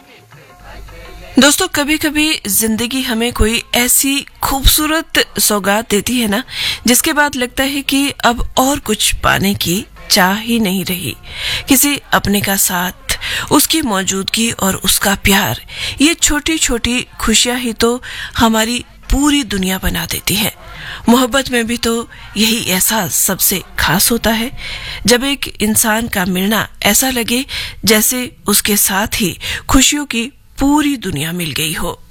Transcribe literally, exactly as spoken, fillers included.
दोस्तों, कभी कभी जिंदगी हमें कोई ऐसी खूबसूरत सौगात देती है ना, जिसके बाद लगता है कि अब और कुछ पाने की चाह ही नहीं रही। किसी अपने का साथ, उसकी मौजूदगी और उसका प्यार, ये छोटी छोटी खुशियां ही तो हमारी पूरी दुनिया बना देती है। मोहब्बत में भी तो यही एहसास सबसे खास होता है, जब एक इंसान का मिलना ऐसा लगे जैसे उसके साथ ही खुशियों की पूरी दुनिया मिल गई हो।